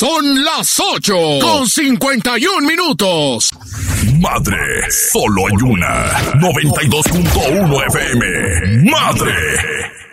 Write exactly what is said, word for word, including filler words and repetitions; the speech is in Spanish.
Son las ocho con cincuenta y un minutos. Madre, solo hay una. noventa y dos punto uno F M. Madre.